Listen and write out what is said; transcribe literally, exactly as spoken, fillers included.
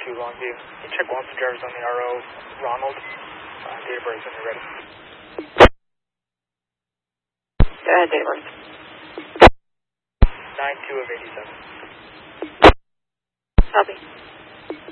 two Longview. You check one for drivers on the R O, Ronald. Uh, date of birth when you're ready. Go ahead, date of birth. nine two of eighty-seven. Copy.